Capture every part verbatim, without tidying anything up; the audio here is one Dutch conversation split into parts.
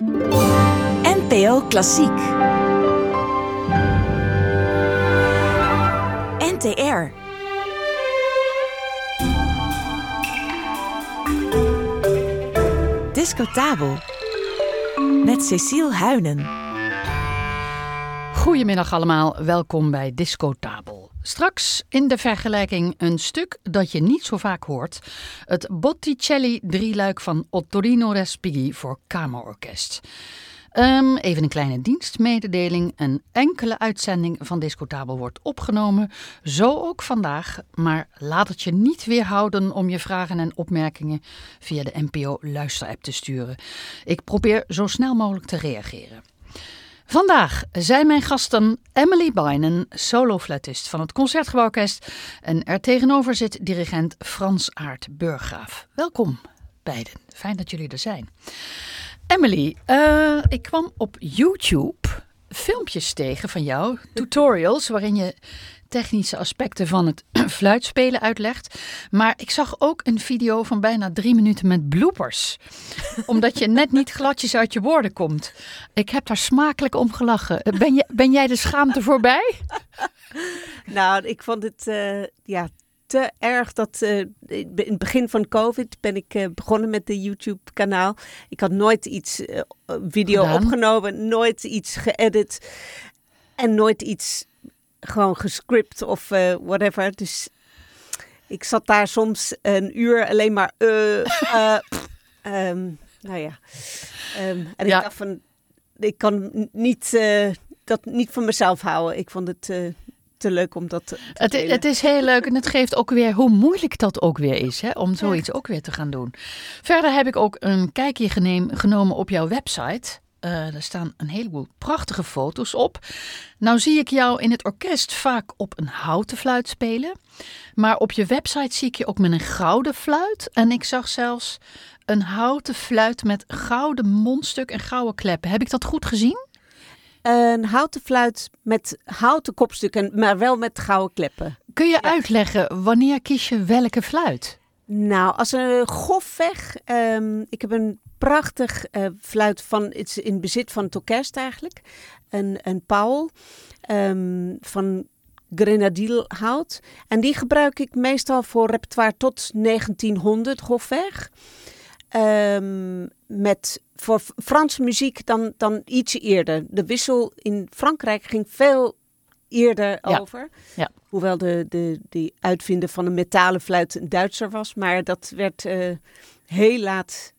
N P O Klassiek. N T R. Discotabel. Met Cecile Huynen. Goedemiddag allemaal, welkom bij Discotabel. Straks in de vergelijking een stuk dat je niet zo vaak hoort. Het Botticelli-drieluik van Ottorino Respighi voor kamerorkest. Um, even een kleine dienstmededeling. Een enkele uitzending van Discotabel wordt opgenomen. Zo ook vandaag. Maar laat het je niet weerhouden om je vragen en opmerkingen via de N P O luisterapp te sturen. Ik probeer zo snel mogelijk te reageren. Vandaag zijn mijn gasten Emily Bynen, solofluitist van het Concertgebouworkest. En er tegenover zit dirigent Frans Aert Burggraaf. Welkom beiden, fijn dat jullie er zijn. Emily, uh, ik kwam op YouTube filmpjes tegen van jou, tutorials waarin je technische aspecten van het fluitspelen uitlegt. Maar ik zag ook een video van bijna drie minuten met bloopers. Omdat je net niet gladjes uit je woorden komt. Ik heb daar smakelijk om gelachen. Ben, je, ben jij de schaamte voorbij? Nou, ik vond het uh, ja, te erg dat uh, in het begin van COVID ben ik uh, begonnen met de YouTube-kanaal. Ik had nooit iets uh, video Gedaan. opgenomen, nooit iets geëdit en nooit iets gewoon gescript of uh, whatever. Dus ik zat daar soms een uur alleen maar uh, uh, pff, um, nou ja. Um, en ja. ik dacht van, ik kan niet, uh, dat niet van mezelf houden. Ik vond het uh, te leuk om dat te het, het is heel leuk en het geeft ook weer hoe moeilijk dat ook weer is, hè, om zoiets ja. ook weer te gaan doen. Verder heb ik ook een kijkje geneem, genomen op jouw website. Uh, er staan een heleboel prachtige foto's op. Nou zie ik jou in het orkest vaak op een houten fluit spelen. Maar op je website zie ik je ook met een gouden fluit. En ik zag zelfs een houten fluit met gouden mondstuk en gouden kleppen. Heb ik dat goed gezien? Een houten fluit met houten kopstukken, maar wel met gouden kleppen. Kun je ja. uitleggen, wanneer kies je welke fluit? Nou, als een grofweg. Um, ik heb een prachtig uh, fluit van, het is in bezit van het orkest eigenlijk. Een, een Paul um, van grenadierhout. En die gebruik ik meestal voor repertoire tot negentienhonderd grofweg. Um, met voor Franse muziek dan, dan iets eerder. De wissel in Frankrijk ging veel eerder ja. over. Ja. Hoewel de, de, de uitvinder van een metalen fluit een Duitser was. Maar dat werd uh, heel laat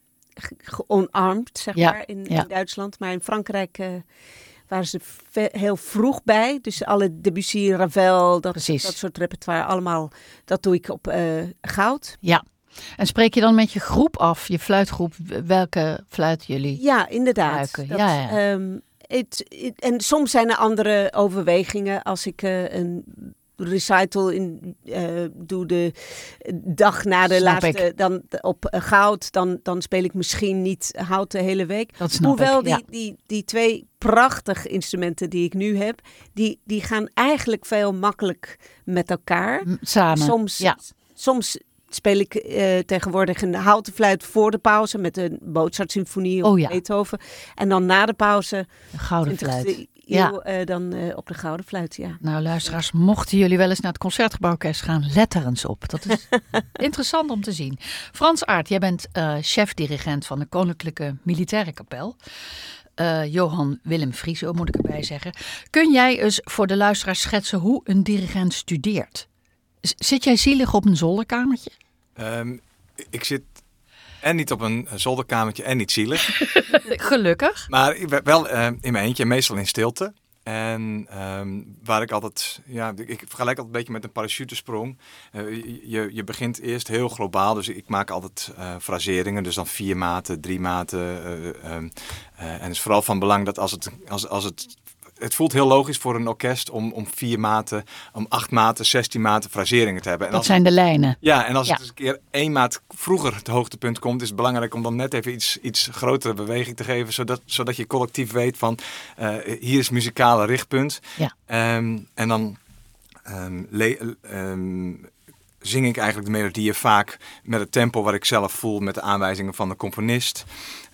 geomarmd, zeg ja. maar, in, ja. in Duitsland. Maar in Frankrijk uh, waren ze ve- heel vroeg bij. Dus alle Debussy, Ravel, dat, dat soort repertoire, allemaal, dat doe ik op uh, goud. Ja. En spreek je dan met je groep af, je fluitgroep, welke fluit jullie Ja, inderdaad. Dat, ja, ja. Um, it, it, en soms zijn er andere overwegingen. Als ik uh, een recital in, uh, doe de dag na de snap laatste, ik. dan op uh, goud, dan, dan speel ik misschien niet hout de hele week. Dat snap Hoewel ik, ja. die, die, die twee prachtige instrumenten die ik nu heb, die, die gaan eigenlijk veel makkelijk met elkaar. Samen, Soms, ja. soms speel ik uh, tegenwoordig een houten fluit voor de pauze met een Mozart-symfonie of oh, ja. Beethoven. En dan na de pauze, een gouden fluit. Eeuw, ja. uh, dan uh, op de gouden fluit, ja. Nou, luisteraars, mochten jullie wel eens naar het Concertgebouworkest gaan, let er eens op. Dat is interessant om te zien. Frans Aert, jij bent uh, chef-dirigent van de Koninklijke Militaire Kapel. Uh, Johan Willem Frieso, moet ik erbij zeggen. Kun jij eens voor de luisteraars schetsen hoe een dirigent studeert? Z- zit jij zielig op een zolderkamertje? Um, ik zit en niet op een zolderkamertje en niet zielig. Gelukkig. Maar wel uh, in mijn eentje, meestal in stilte. En um, waar ik altijd, ja, ik vergelijk altijd een beetje met een parachutesprong. Uh, je, je begint eerst heel globaal, dus ik maak altijd uh, fraseringen. Dus dan vier maten, drie maten. Uh, um, uh, en het is vooral van belang dat als het, als, als het het voelt heel logisch voor een orkest om, om vier maten, om acht maten, zestien maten fraseringen te hebben. En dat als, zijn de lijnen. Ja, en als ja. het eens een keer één maat vroeger het hoogtepunt komt, is het belangrijk om dan net even iets, iets grotere beweging te geven, zodat, zodat je collectief weet van, uh, hier is muzikale richtpunt. Ja. Um, en dan um, le- um, zing ik eigenlijk de melodieën vaak met het tempo wat ik zelf voel, met de aanwijzingen van de componist.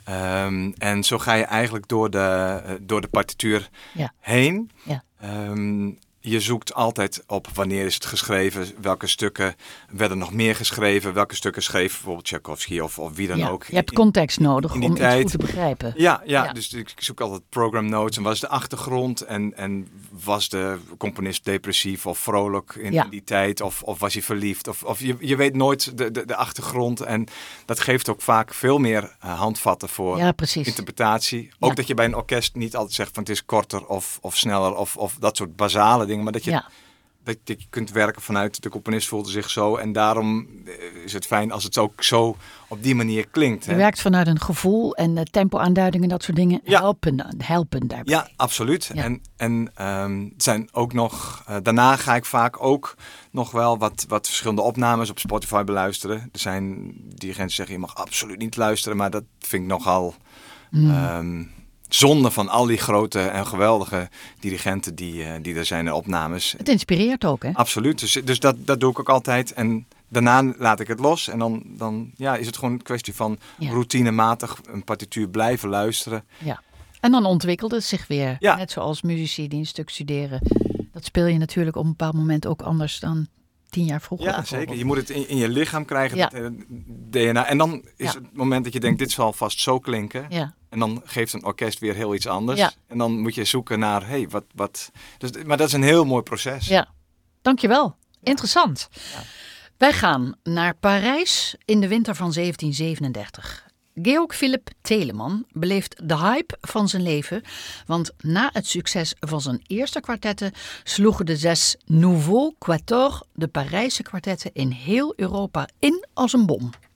Um, en zo ga je eigenlijk door de, uh, door de partituur ja. heen. Ja. Um, je zoekt altijd op wanneer is het geschreven, welke stukken werden nog meer geschreven, welke stukken schreef bijvoorbeeld Tchaikovsky of, of wie dan ja. ook. Je hebt context nodig in om tijd. iets goed te begrijpen. Ja, ja, ja, dus ik zoek altijd program notes en wat is de achtergrond en, en was de componist depressief of vrolijk in, ja. in die tijd of, of was hij verliefd of, of je, je weet nooit de, de, de achtergrond en dat geeft ook vaak veel meer uh, handvatten voor ja, interpretatie. Ook ja. dat je bij een orkest niet altijd zegt van het is korter of, of sneller of, of dat soort basale dingen, maar dat je, ja. dat je kunt werken vanuit de componist voelde zich zo en daarom is het fijn als het ook zo op die manier klinkt. Je hè? werkt vanuit een gevoel en uh, tempo-aanduidingen, dat soort dingen Ja. helpen, helpen daarbij. Ja, absoluut. Ja. En, en um, het zijn ook nog, uh, daarna ga ik vaak ook nog wel wat, wat verschillende opnames op Spotify beluisteren. Er zijn dirigenten die zeggen je mag absoluut niet luisteren, maar dat vind ik nogal Mm. um, zonde van al die grote en geweldige dirigenten die, uh, die er zijn in opnames. Het inspireert ook, hè? Absoluut. Dus, dus dat, dat doe ik ook altijd. En daarna laat ik het los. En dan, dan ja, is het gewoon een kwestie van Ja. routinematig een partituur blijven luisteren. Ja. En dan ontwikkelt het zich weer. Ja. Net zoals muzici die een stuk studeren. Dat speel je natuurlijk op een bepaald moment ook anders dan tien jaar vroeger. Ja, zeker. Je moet het in, in je lichaam krijgen, Ja. het uh, D N A. En dan is Ja. het moment dat je denkt, dit zal vast zo klinken. Ja. En dan geeft een orkest weer heel iets anders. Ja. En dan moet je zoeken naar, hé, hey, wat... wat dus, maar dat is een heel mooi proces. Ja, dankjewel. Interessant. Ja. Wij gaan naar Parijs in de winter van zeventien zevenendertig. Georg Philipp Telemann beleeft de hype van zijn leven, want na het succes van zijn eerste kwartetten sloegen de zes Nouveaux Quatuors de Parijse kwartetten in heel Europa in als een bom.